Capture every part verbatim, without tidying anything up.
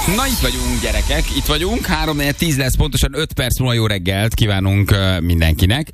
Na, itt vagyunk, gyerekek, itt vagyunk, három négy tíz lesz, pontosan öt perc múlva jó reggelt kívánunk uh, mindenkinek.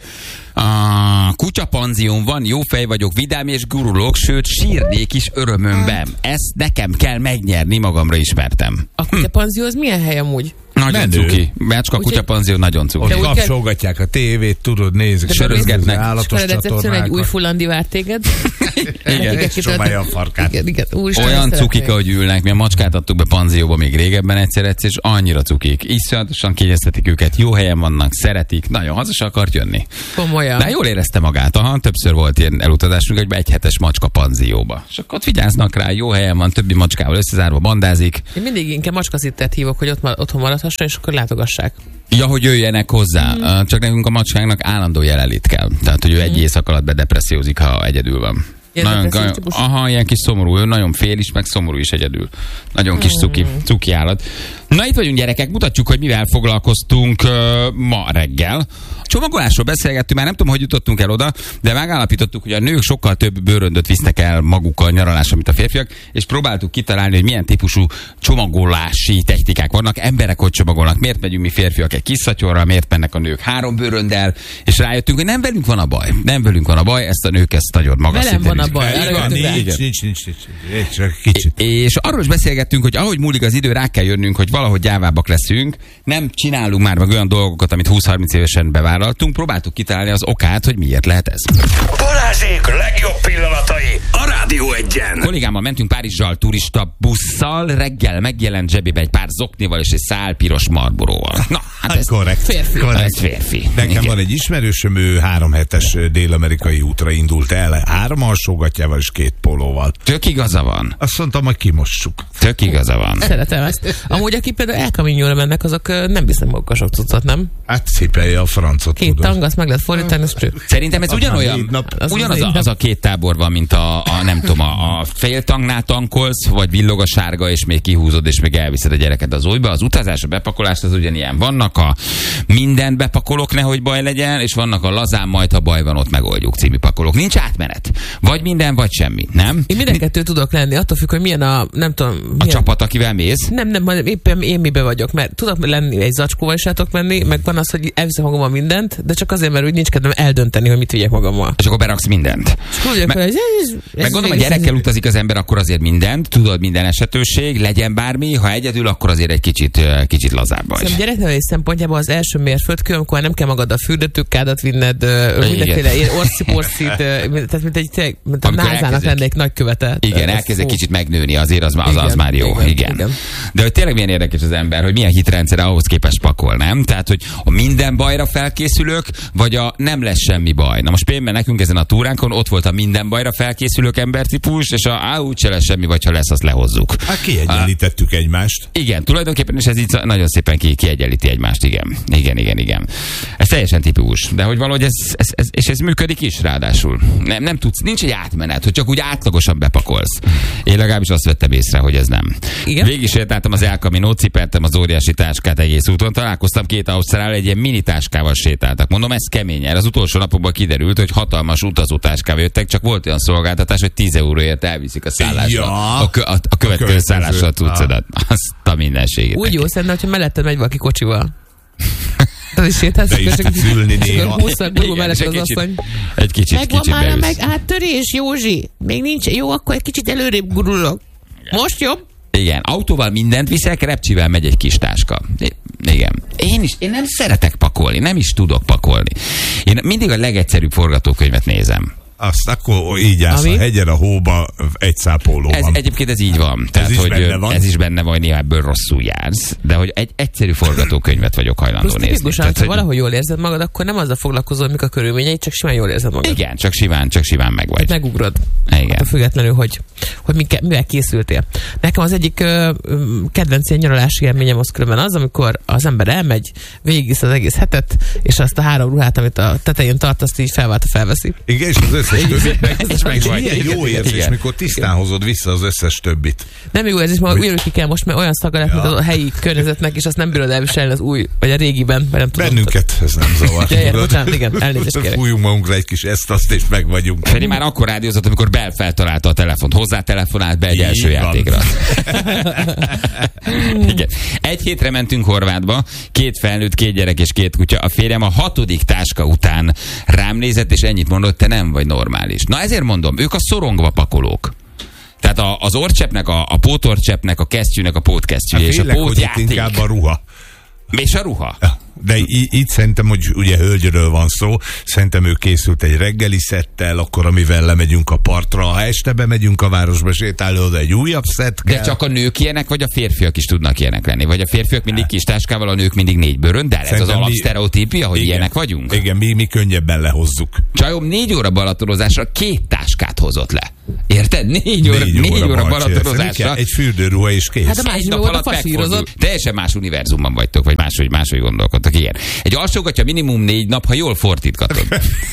A kutyapanzión van, jó fej vagyok, vidám és gurulok, sőt sírnék is örömömben. Ezt nekem kell megnyerni, magamra ismertem. A kutyapanzió az milyen hely amúgy? Nagyon Menő. Cuki. Becska kutyapanzió nagyon cuki. Ott kapcsolgatják a tévét, tudod, nézik, sörözgetnek. állatos csatornákat. Egy új fullandi vár téged. Igen, és csomálja a farkát. Igen, igen. Úr, olyan cukik, ahogy ülnek. Mi a macskát adtuk be panzióba még régebben egyszer, egyszer, és annyira cukik. Iszonyatosan kényeztetik őket, jó helyen vannak, szeretik, nagyon haza akart jönni. Komolyan. De jól érezte magát. Aha, többször volt ilyen elutazásunk, hogy be egy hetes macska panzióba. És akkor ott vigyáznak rá, jó helyen van, többi macskával összezárva bandázik. Én mindig inkább macskaszittet hívok, hogy ott otthon maradhasson, és akkor látogassák. Ja, hogy jöjjenek hozzá. Mm. Csak nekünk a macskánknak állandó jelenlét kell. Tehát, hogy ő egy mm. éjszak alatt bedepressziózik, ha egyedül van. Nagyon, nagyon, aha, ilyen kis szomorú, ő nagyon fél is, meg szomorú is egyedül. Nagyon kis cuki, cuki állat. Na, itt vagyunk, gyerekek, mutatjuk, hogy mivel foglalkoztunk uh, ma reggel. A csomagolásról beszélgettünk, már nem tudom, hogy jutottunk el oda, de megállapítottuk, hogy a nők sokkal több bőröndöt visznek el magukkal nyaralásra, mint a férfiak, és próbáltuk kitalálni, hogy milyen típusú csomagolási technikák vannak. Emberek hogy csomagolnak, miért megyünk mi férfiak egy kis szatyorral, miért mennek a nők három bőrönddel, és rájöttünk, hogy nem velünk van a baj. Nem velünk van a baj, ezt a nők ezt nagyon magas szinten. Velem van a baj. Nincs, nincs, nincs, nincs, csak kicsit. És arról is beszélgettünk, hogy ahogy múlik az idő, rá kell jönnünk, hogy valahogy gyávábbak leszünk, nem csinálunk már meg olyan dolgokat, amit húsz-harminc évesen bevállaltunk, próbáltuk kitalálni az okát, hogy miért lehet ez. Balázsék legjobb pillanatai a Rádió egyen. Kollégámmal mentünk Párizsal turista busszal, reggel megjelent zsebébe egy pár zoknival és egy szál piros Marlboroval. Na, hát ez korrekt. Férfi. Korrekt. Ez férfi. Nekem Igen. van egy ismerősöm, ő három hetes dél-amerikai útra indult el, három alsógatjával és két pólóval. Tök igaza van. Azt mondtam, hogy kimossuk. Tök igaza van. Szeretem ezt. Amúgy, aki például El Camino-ra mennek, azok nem visznek magukkal sok cuccot, nem? Hát cipelje a francot, Két tudod. tang, azt meg lehet fordítani, az cső. Szerintem ez ugyanolyan, Az ugyanaz az a, az a két tábor van, mint a, a nem tudom, a, a fél tangnál tankolsz, vagy villog a sárga, és még kihúzod, és még elviszed a gyereket az újba. Az utazás, a bepakolás az ugyanilyen. Vannak a mindent bepakolok, nehogy baj legyen, és vannak a lazán, majd ha baj van, ott megoldjuk című pakolók. Nincs átmenet. Vagy minden, vagy semmi, nem? Én minden kettő tudok lenni, attól függ, hogy milyen a, nem tudom... Milyen... A csapat, akivel mész? Nem, nem, éppen én mibe vagyok, mert tudok lenni egy zacskóval is el tudok menni, meg van az, hogy elviszem magammal mindent, de csak azért, mert úgy nincs kedvem eldönteni, hogy mit vigyek magammal. És akkor beraksz mindent. Meg, meg, meg gondolom, hogy gyerekkel utazik az ember, akkor azért mindent, tudod, minden esetőség, legyen bármi, ha egyedül, akkor azért egy kicsit, kicsit lazább vagy. Szóval gyereknevelés szempontjából az első mérföldkő, amikor nem kell magad a fürdőtőkádat vinned, mindenféle orsziporszáit, tehát mint egy mint a názának lenne egy nagy követe. Igen, elkezd egy kicsit megnőni, azért az, az, az már jó. Igen, igen. igen. De hogy tényleg milyen érdekes az ember, hogy milyen hitrendszer ahhoz képest pakol, nem? Tehát, hogy a minden bajra felkészülök, vagy a nem lesz semmi baj. Na most például nekünk ezen a túránkon ott volt a minden bajra felkészülők embertípus, és a á, úgyse lesz semmi, vagy ha lesz, azt lehozzuk. Hát kiegyenlítettük a, egymást. Igen, tulajdonképpen, és ez így nagyon szépen ki, kiegyenlíti egymást, igen. Igen, igen, igen. Ez teljesen tipikus, de hogy valahogy ez, ez, ez, és ez működik is ráadásul. Nem, nem tudsz, nincs egy átmenet, hogy csak úgy átlagosan bepakolsz. Én legalábbis azt vettem észre, hogy ez nem. Igen? Végig sétáltam az El Camino-t, cipertem az óriási táskát egész úton, találkoztam két ausztrál, egy ilyen mini táskával sétáltak. Mondom, ez kemény. Az utolsó napokban kiderült, hogy hatalmas utazótáskával jöttek, csak volt olyan szolgáltatás, hogy tíz euróért elviszik a szállásra. Ja, a, kö, a, a következő, következő szállásra a cuccodat. Azt a mindenségét. Úgy jó, szerintem, hogyha melletted megy valaki kocsival. Az is sétálsz, de is tudsz ülni néha. Egy kicsit, Megvan kicsit már beülsz. meg áttörés, Józsi. Még nincs. Jó, akkor egy kicsit előrébb gurulok. Most jobb? Igen, autóval mindent viszek, repcsivel megy egy kis táska. Igen. Én is, én nem szeretek pakolni, nem is tudok pakolni. Én mindig a legegyszerűbb forgatókönyvet nézem. Azt akkor így állsz a hegyen, a hóba, egy szápoló ez, van. Egyébként ez így van. Tehát, ez is hogy benne van. Ez is benne van, hogy néha ebből rosszul jársz, de hogy egy egyszerű forgatókönyvet vagyok hajlandó Plusz nézni. Tipikusan, Tehát, ha hogy... valahogy jól érzed magad, akkor nem azzal foglalkozol, mik a körülményei, csak simán jól érzed magad. Igen, csak simán, csak simán meg vagy. Tehát megugrod. Igen. Hát függetlenül, hogy, hogy mivel, mivel készültél. Nekem az egyik ö, kedvenc ilyen nyaralási élményem az különben az, amikor az ember elmegy, végigvisz az egész hetet, és azt a három ruhát, amit a tetején tart, azt így felváltva felveszi. Igen, és az összes többit. És meg vagy. Milyen jó érzés, igen, mikor tisztán hozod vissza az összes többit. Nem jó érzés, mert újra ki kell most, mert olyan szaga lett, ja, mint a helyi környezetnek, és azt nem bírod elviselni az új, vagy a régiben, vagy nem tudom. Bennünket ez nem zavar. Ja, ja, bocsánat, igen, elnézést kérek. Fújjunk magunkra egy kis ezt, azt, és meg vagyunk. Feri már akkor rádiózott, amikor Bell feltalálta a telefont, hozzá telefonált be egy első játékra. Igen. Egy hétre mentünk Horvátba, két felnőtt, két gyerek és két kutya. A férjem a hatodik táska után rám nézett, és ennyit mondott, te nem vagy normális. Na ezért mondom, ők a szorongva pakolók. Tehát a, az orcseppnek, a, a pótorcseppnek, a kesztyűnek a pótkesztyűje, és a pótjáték. Inkább a ruha. És a ruha. Ja. De itt szerintem, hogy ugye hölgyről van szó, szerintem ő készült egy reggeli szettel, akkor amivel lemegyünk a partra, ha este bemegyünk a városba sétálni, oda egy újabb szett kell. De csak a nők ilyenek, vagy a férfiak is tudnak ilyenek lenni? Vagy a férfiak mindig kis táskával, a nők mindig négy bőrön, de ez az alapsztereotípia, hogy igen, ilyenek vagyunk? Igen, mi, mi könnyebben lehozzuk. Csajom négy óra balatorozásra két táskát hozott le. Érted? Négy óra, négy négy óra, óra balatorozásra. Egy fürdőruha és kész. Hát a másik nap alatt fasírozott. Teljesen más univerzumban vagytok, vagy máshogy, máshogy gondolkodtok. Igen. Egy alsógatja minimum négy nap, ha jól fordítgatod.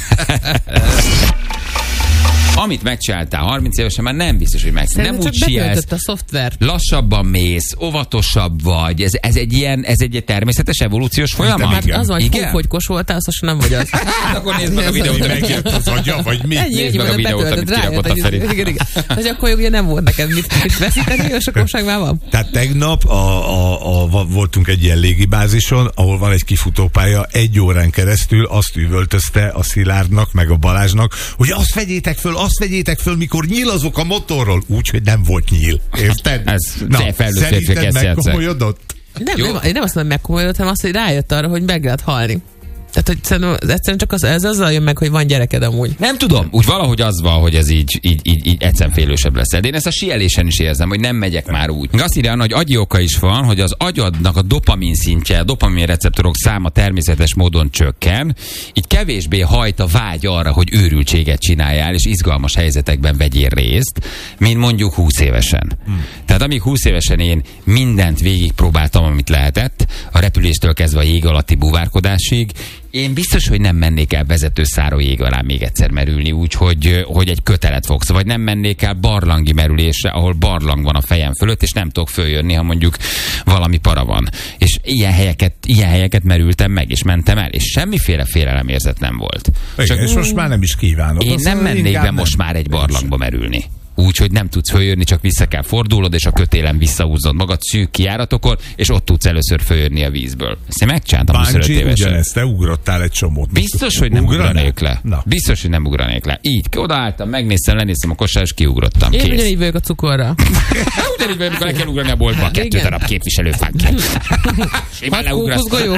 Amit megcsináltál harminc évesen, már nem biztos, hogy meg. Szerintem nem csak úgy sielsz, a szoftver. lassabban mész, óvatosabb vagy. Ez, ez egy ilyen, ez egy természetes evolúciós folyamat. Hát az van, hogy hófogykos voltál, az nem vagy az. Akkor nézd meg a videót, amit megjött az agya, vagy mi? Nézd meg a videót, amit kirakott a Feri. Hogy akkor ugye nem volt neked mit, mit veszíteni, és akkor most már van. Tehát tegnap a, a, a, voltunk egy ilyen légibázison, ahol van egy kifutópálya, egy órán keresztül azt üvöltözte a Szilárdnak, meg a Balázsnak, hogy azt vegyétek föl, azt vegyétek föl, mikor nyílazok a motorról. Úgyhogy nem volt nyíl. Érted? Ez Na, szerinted megkomolyodott? Nem, nem, én nem azt mondom, hogy megkomolyodott, hanem azt, hogy rájött arra, hogy meg lehet halni. Tehát, hogy szerintem egyszerűen csak az, ez azzal jön meg, hogy van gyereked amúgy. Nem tudom, úgy valahogy az van, hogy ez így, így, így, így egyszerűen félősebb lesz. De én ezt a síelésen is érzem, hogy nem megyek már úgy. Azt írja, hogy agyi oka is van, hogy az agyadnak a dopamin szintje, a dopamin receptorok száma természetes módon csökken, így kevésbé hajt a vágy arra, hogy őrültséget csináljál, és izgalmas helyzetekben vegyél részt, mint mondjuk húsz évesen. Hmm. Tehát amíg húsz évesen én mindent végigpróbáltam, amit lehetett, a repüléstől kezdve a jég alatti buvárkodásig, én biztos, hogy nem mennék el vezető száró jég alá még egyszer merülni, úgyhogy hogy egy kötelet fogsz, vagy nem mennék el barlangi merülésre, ahol barlang van a fejem fölött, és nem tudok följönni, ha mondjuk valami para van. És ilyen helyeket, ilyen helyeket merültem meg, és mentem el, és semmiféle félelemérzet nem volt. Igen, Csak és most már nem is kívánok. Én nem mennék be most nem. már egy barlangba merülni. Úgyhogy nem tudsz följönni, csak vissza kell fordulnod, és a kötélen visszahúzod magad szűk kijáratokon, és ott tudsz először följönni a vízből. Ezt én megcsináltam huszonöt évesen. Ugyanezt, te ugrottál egy csomót. Biztos, hogy nem Ugraná? ugranék le. Na. Biztos, hogy nem ugranék le. Így, odaálltam, megnéztem, lenéztem a kosár, és kiugrottam. Én ugyanígy vagyok a cukorra. Ugyanígy vagyok, amikor le kell ugrani a boltba, kettő darab képviselőfán kell. Simán leugrasz. Kókuszgolyó.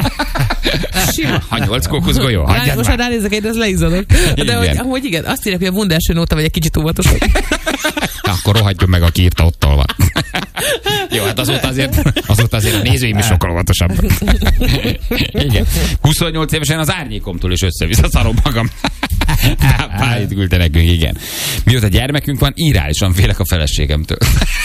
Ha nyolc kókuszgolyó. Most már ránézek, én ez leizadok. De hogy, ahogy igen, azt írják, hogy a Wunderschön óta vagy egy kicsit óvatosabb. Akkor rohadjon meg, aki írta, ott van. Jó, hát azóta azért, azóta azért a nézőim is sokkal óvatosabb. Igen. huszonnyolc évesen az árnyékomtól is össze-vissza szarom magam. Pályit küldte nekünk, igen. Mióta gyermekünk van, irálisan félek a feleségemtől.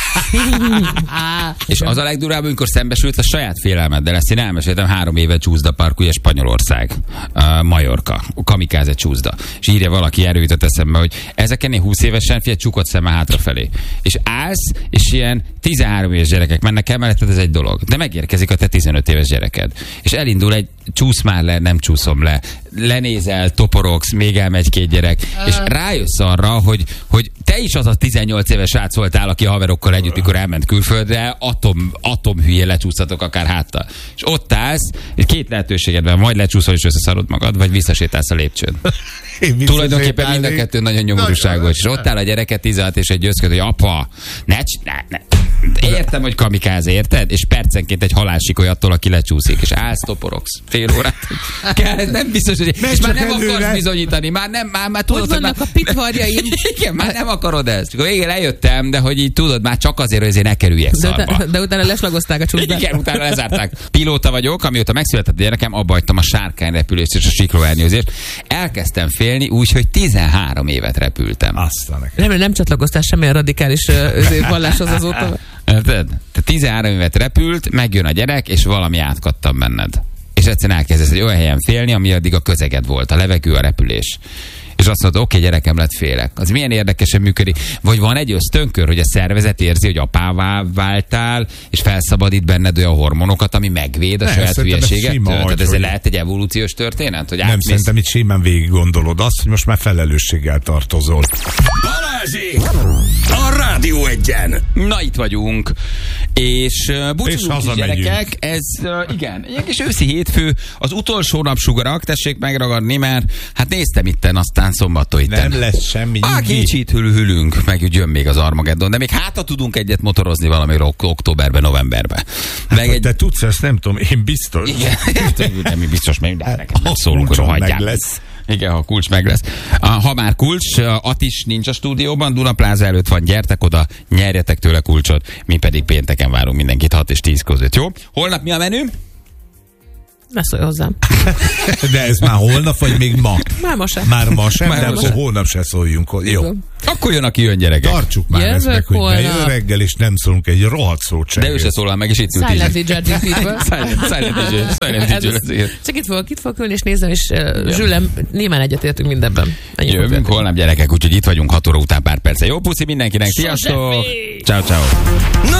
És az a legdurább, amikor szembesült a saját félelmeddel. Ezt én elmeséltem, három éve csúszda park, ugye Spanyolország, uh, Majorka, kamikáze csúszda. És írja valaki, erről jutott eszembe, hogy ezeken én húsz évesen figyelj, csukott szemmel hátrafelé. És állsz, és ilyen tizenhárom éves gyerekek mennek el, mert ez egy dolog. De megérkezik a te tizenöt éves gyereked. És elindul egy csúsz már le, nem csúszom le. Lenézel, toporogsz, még elmegy két gyerek, és rájössz arra, hogy, hogy te is az a tizennyolc éves srác voltál, aki a haverokkal együtt, mikor elment külföldre, atom, atom hülye lecsúsztatok akár háttal. És ott állsz, és két lehetőséged van, majd lecsúszol és összeszarod magad, vagy visszasétálsz a lépcsőn. Tulajdonképpen mind a kettő nagyon nyomorúságos. És ott áll a gyereke tizenhat és egy győzköd, hogy apa, ne, ne, ne. Értem, hogy kamikáze, érted? És percenként egy halálsikoly attól, aki lecsúszik, és állsz, toporogsz fél órát. Kell, nem biztos, hogy... És már nem előre. Akarsz bizonyítani, már nem, már, már tudod, hogy vannak már... a pitvarjaim. Igen, már nem akarod ezt. Akkor igen, eljöttem, de hogy így tudod, már csak azért, hogy azért ne kerüljek de szarba. Utána, de utána leslagozták a csúszdát. Igen, utána lezárták. Pilóta vagyok, amióta megszületett a gyerekem, abba hagytam a sárkányrepülést és a siklóernyőzést. Elkezdtem félni úgy, hogy tizenhárom évet repültem. Aztán nem, nem csatlakoztál semmilyen radikális uh, valláshoz azóta. Érted? Te tizenhárom évet repült, megjön a gyerek, és valami átkattam benned. És egyszerűen elkezdesz egy olyan helyen félni, ami addig a közeged volt, a levegő, a repülés. És azt mondod, oké, okay, gyerekem, lett félek. Az milyen érdekesen működik. Vagy van egy ösztönkör, hogy a szervezet érzi, hogy apává váltál, és felszabadít benned olyan hormonokat, ami megvéd a ne, saját hülyeségettől. Tehát ez hogy... lehet egy evolúciós történet? Hogy nem, átmész... szerintem itt simán végig gondolod azt, hogy most már felelősséggel tartozol. Balázsék! A Rádió Egyen! Na, itt vagyunk. És uh, búcsúzunk is, gyerekek, ez uh, igen, egy kis őszi hétfő, az utolsó napsugarak, tessék megragadni, mert hát néztem itten, aztán szombattól itten. Nem lesz semmi. Ah, kicsit hülünk, meg jön még az Armageddon, de még hátra tudunk egyet motorozni valami októberben, novemberben. Hát, meg egy... te tudsz, ezt nem tudom, én biztos. Igen, nem, mi biztos, mert mindennek megszólunk, hogy rohadjál. lesz. Igen, ha kulcs meg lesz. Ha már kulcs, Atis nincs a stúdióban, Dunapláza előtt van, gyertek oda, nyerjetek tőle kulcsot, mi pedig pénteken várunk mindenkit hat és tíz között, jó? Holnap mi a menü? Ne szólj hozzám. De ez már holnap, vagy még ma? Már ma sem. Már ma sem, Már de ma akkor sem. holnap se szóljunk. Jó. Igen. Akkor jön, aki jön, gyerekek. Tartsuk már Jövök ezt meg, hogy holnap. bejön reggel, és nem szólunk egy rohadt szót sem. De ő se szólal meg, és itt ült Silent így. dé jé Feedből. Silent Silent dé jé. Silent dé jé. Csak itt fogok, itt fogok ülni, és nézem, és uh, Zsülem, némán egyetértünk mindebben. Ennyi Jövünk fogok. holnap, gyerekek, úgyhogy itt vagyunk hat óra után pár perce. Jó puszi mindenkinek, sziasztok! Ciao, ciao.